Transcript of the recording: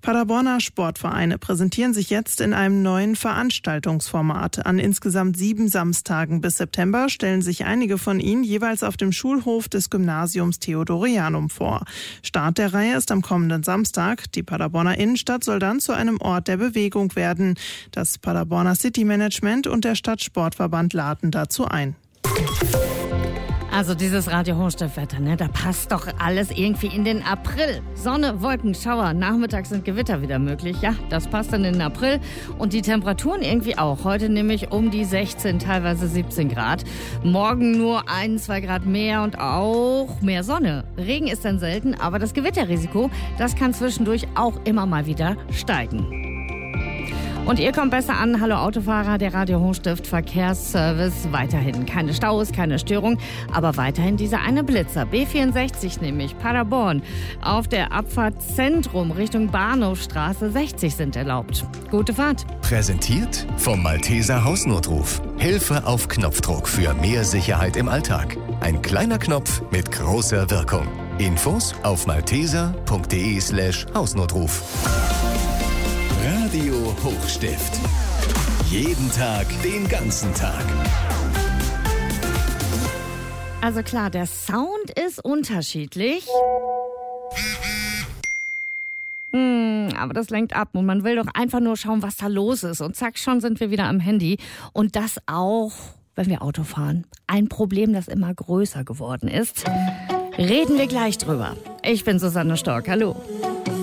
Paderborner Sportvereine präsentieren sich jetzt in einem neuen Veranstaltungsformat. An insgesamt 7 Samstagen bis September stellen sich einige von ihnen jeweils auf dem Schulhof des Gymnasiums Theodorianum vor. Start der Reihe ist am kommenden Samstag. Die Paderborner Innenstadt soll dann zu einem Ort der Bewegung werden. Das Paderborner City Management und der Stadtsportverband laden dazu ein. Also dieses Radio-Hochstift-Wetter, ne, da passt doch alles irgendwie in den April. Sonne, Wolken, Schauer, nachmittags sind Gewitter wieder möglich. Ja, das passt dann in den April. Und die Temperaturen irgendwie auch. Heute nämlich um die 16, teilweise 17 Grad. Morgen nur 1, 2 Grad mehr und auch mehr Sonne. Regen ist dann selten, aber das Gewitterrisiko, das kann zwischendurch auch immer mal wieder steigen. Und ihr kommt besser an. Hallo Autofahrer, der Radio Hochstift Verkehrsservice. Weiterhin keine Staus, keine Störung, aber weiterhin dieser eine Blitzer. B64 nämlich, Paderborn. Auf der Abfahrt Zentrum Richtung Bahnhofstraße 60 sind erlaubt. Gute Fahrt. Präsentiert vom Malteser Hausnotruf. Hilfe auf Knopfdruck für mehr Sicherheit im Alltag. Ein kleiner Knopf mit großer Wirkung. Infos auf malteser.de/Hausnotruf. Radio Hochstift. Jeden Tag, den ganzen Tag. Also klar, der Sound ist unterschiedlich. Aber das lenkt ab und man will doch einfach nur schauen, was da los ist. Und zack, schon sind wir wieder am Handy. Und das auch, wenn wir Auto fahren. Ein Problem, das immer größer geworden ist. Reden wir gleich drüber. Ich bin Susanne Stork. Hallo.